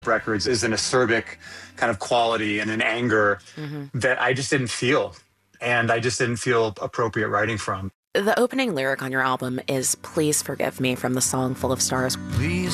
Records is an acerbic kind of quality and an anger that I just didn't feel. And I just didn't feel appropriate writing from. The opening lyric on your album is "Please forgive me" from the song Full of Stars. Please